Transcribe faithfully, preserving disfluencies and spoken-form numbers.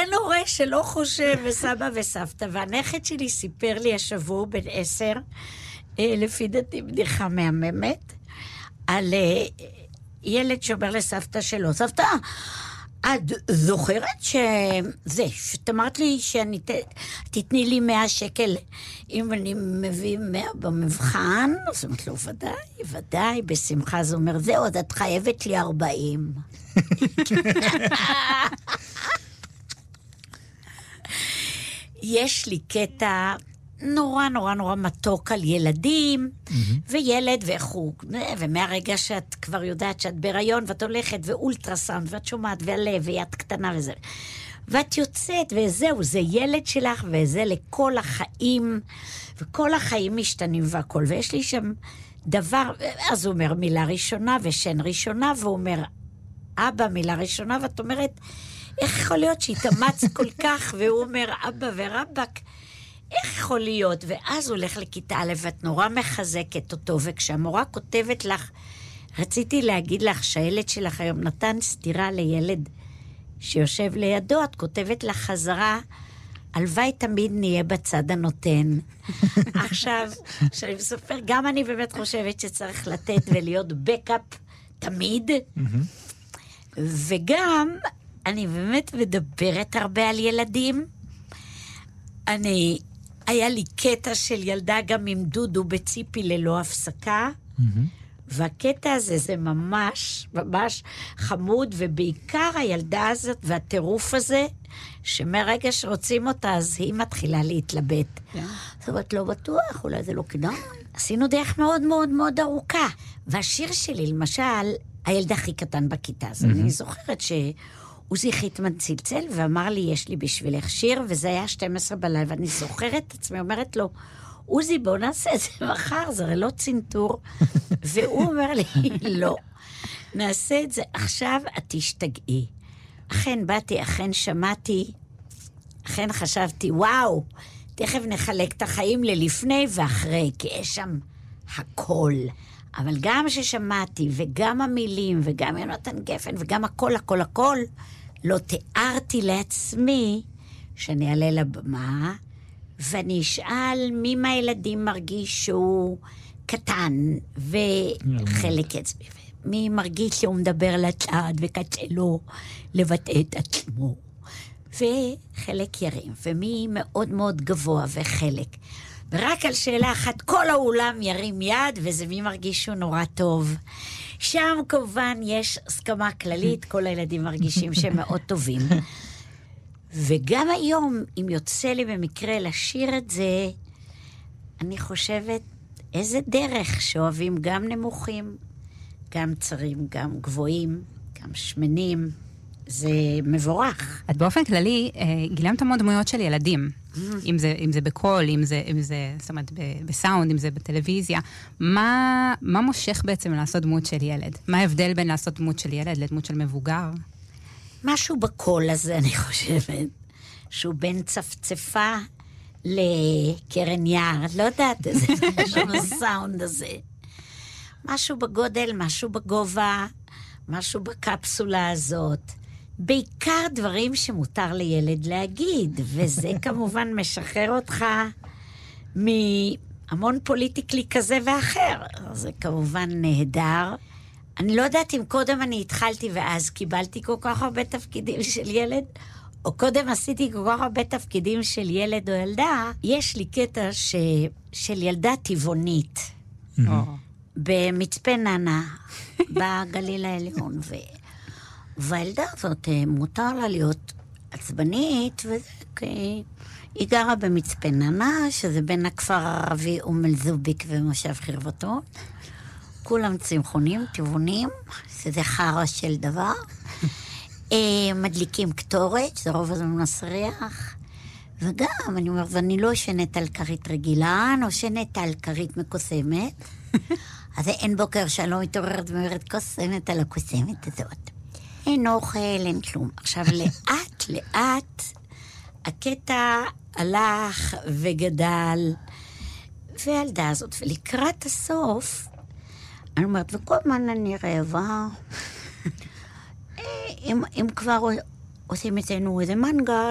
אין הורה שלא חושב, וסבא וסבתא, והנכד שלי סיפר לי השבוע בן עשר, לפי דעתי בדיחה מהממת, על ילד שאומר לסבתא שלו, סבתא, את זוכרת שזה, שאת אמרת לי שאני תתני לי מאה שקל אם אני מביא מאה במבחן? זאת אומרת לו, ודאי, ודאי, בשמחה. זה אומר, זהו, אז את חייבת לי ארבעים. יש לי קטע נורא נורא נורא מתוק על ילדים, mm-hmm. וילד וחוג, ומהרגע שאת כבר יודעת שאת בהיריון, ואת הולכת ואולטרסאונד, ואת שומעת, והלב, ויד קטנה וזה, ואת יוצאת, וזהו, זה ילד שלך, וזה לכל החיים, וכל החיים משתנים והכל, ויש לי שם דבר, אז הוא אומר מילה ראשונה, ושן ראשונה, והוא אומר, אבא מילה ראשונה, ואת אומרת, איך יכול להיות שהתאמץ כל כך, והוא אומר, אבא ורבק, איך יכול להיות? ואז הוא הולך לכיתה א' ואת נורא מחזקת אותו, וכשהמורה כותבת לך, רציתי להגיד לך שהילד שלך היום נתן סתירה לילד שיושב לידו, את כותבת לך חזרה, הלוואי תמיד נהיה בצד הנותן. עכשיו, שאני מספר, גם אני באמת חושבת שצריך לתת ולהיות בקאפ תמיד, וגם אני באמת מדברת הרבה על ילדים. אני... היה לי קטע של ילדה גם עם דודו בציפי ללא הפסקה, mm-hmm. והקטע הזה זה ממש, ממש חמוד, ובעיקר הילדה הזאת והטירוף הזה, שמרגע שרוצים אותה, אז היא מתחילה להתלבט. Yeah. זאת אומרת, לא בטוח, אולי זה לא כדאי. עשינו דרך מאוד מאוד מאוד ארוכה. והשיר שלי, למשל, הילדה הכי קטן בכיתה, אז mm-hmm. אני זוכרת ש... עוזי חיטמן צלצל ואמר לי, יש לי בשבילך שיר, וזה היה שתים עשרה בלילה, ואני זוכרת את עצמי, אומרת לו, עוזי, בוא נעשה את זה מחר, זה הרי לא צינטור. והוא אומר לי, לא, נעשה את זה עכשיו, את תשתגעי. אכן באתי, אכן שמעתי, אכן חשבתי, וואו, תכף נחלק את החיים ללפני ואחרי, כי יש שם הכל. אבל גם ששמעתי, וגם המילים, וגם יונתן גפן, וגם הכל, הכל, הכל, לא תיארתי לעצמי שאני אעלה לבמה, ואני אשאל מי מהילדים מרגיש שהוא קטן, וחלק עצמי, מי מרגיש שהוא מדבר לצד, וקצה לו לבטא את עצמו, וחלק ירים, ומי מאוד מאוד גבוה, וחלק. ורק על שאלה אחת, כל האולם ירים יד, וזה מי מרגיש שהוא נורא טוב. שם כמובן יש הסכמה כללית, כל הילדים מרגישים שהם מאוד טובים. וגם היום, אם יוצא לי במקרה לשיר את זה, אני חושבת, איזה דרך שאוהבים גם נמוכים, גם צרים, גם גבוהים, גם שמנים. זה מבורך. את באופן כללי, גילמת המון דמויות של ילדים. אם זה, אם זה בקול, אם זה, אם זה, זאת אומרת, בסאונד, אם זה בטלוויזיה. מה, מה מושך בעצם לעשות דמות של ילד? מה ההבדל בין לעשות דמות של ילד לדמות של מבוגר? משהו בקול הזה, אני חושבת, שהוא בין צפצפה לקרן יער. לא יודעת איזה הסאונד הזה. משהו בגודל, משהו בגובה, משהו בקפסולה הזאת. בעיקר דברים שמותר לילד להגיד, וזה כמובן משחרר אותך מהמון פוליטיקלי כזה ואחר. זה כמובן נהדר. אני לא יודעת אם קודם אני התחלתי ואז קיבלתי כל כך הרבה תפקידים של ילד, או קודם עשיתי כל כך הרבה תפקידים של ילד או ילדה. יש לי קטע ש... של ילדה טבעונית, mm-hmm. במצפה ננה, בגליל העליון, ו... והילדה הזאת מותר לה להיות עצבנית, וזה כי היא גרה במצפה ננה, שזה בין הכפר הערבי אום אל-זוביק ומושב חרבתון. כולם צמחונים, טבעונים, שזה חרא של דבר. מדליקים קטורת, זה רוב הזמן מסריח. וגם, אני אומרת, ואני לא ישנת על כרית רגילה, אני ישנת על כרית מקוסמת. אז אין בוקר שאני לא מתעוררת ואומרת, קוסמת על הקוסמת הזאת. אין אוכל, אין כלום. עכשיו, לאט, לאט, הקטע הלך וגדל, והילדה הזאת, ולקראת הסוף, אני אומרת, וכל הזמן אני רעבה, אם, אם כבר עושים אצלנו איזה מנגל,